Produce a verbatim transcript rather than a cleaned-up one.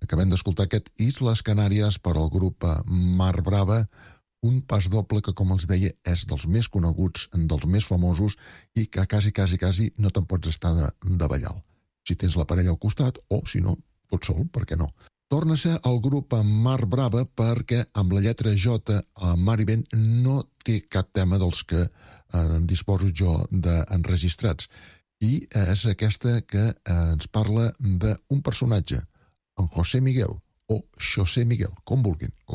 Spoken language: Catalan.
Acabem d'escoltar aquest Isles Canàries per al grup Mar Brava, un pas doble que, com els deia, és dels més coneguts, dels més famosos i que quasi, quasi, quasi no te'n pots estar de, de ballar. Si tens la parella al costat o, si no, tot sol, per què no? Torna a ser el grup Mar Brava perquè amb la lletra J, Mar i Vent no té cap tema dels que eh, disposo jo d'enregistrats. I és aquesta que eh, ens parla d'un personatge, en José Miguel o Xosé Miguel, com vulguin.